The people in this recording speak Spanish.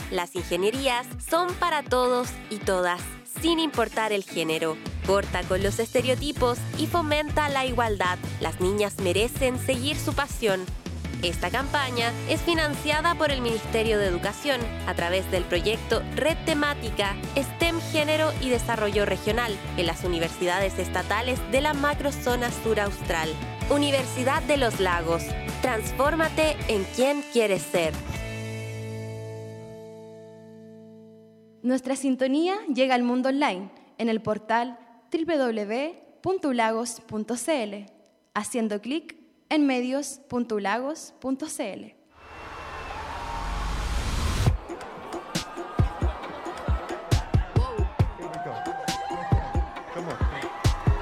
Las ingenierías son para todos y todas, sin importar el género. Corta con los estereotipos y fomenta la igualdad. Las niñas merecen seguir su pasión. Esta campaña es financiada por el Ministerio de Educación a través del proyecto Red Temática STEM Género y Desarrollo Regional en las universidades estatales de la macrozona sur austral. Universidad de los Lagos. Transfórmate en quien quieres ser. Nuestra sintonía llega al mundo online en el portal www.ulagos.cl, haciendo clic en medios.ulagos.cl.